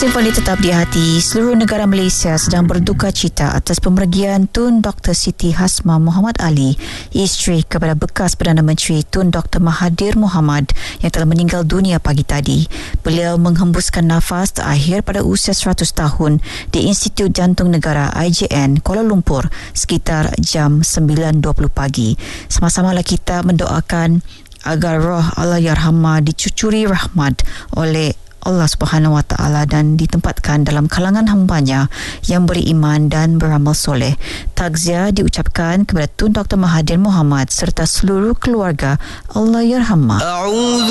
Simfoni tetap di hati. Seluruh negara Malaysia sedang berduka cita atas pemergian Tun Dr. Siti Hasmah Muhammad Ali, isteri kepada bekas Perdana Menteri Tun Dr. Mahathir Mohamad yang telah meninggal dunia pagi tadi. Beliau menghembuskan nafas terakhir pada usia 100 tahun di Institut Jantung Negara IJN Kuala Lumpur sekitar jam 9.20 pagi. Sama-samalah kita mendoakan agar roh Allahyarhamah dicucuri rahmat oleh Allah Subhanahu Wa Taala dan ditempatkan dalam kalangan hamba-Nya yang beriman dan beramal soleh. Takziah diucapkan kepada Tun Dr. Mahathir Mohamad serta seluruh keluarga Allahyarhamah.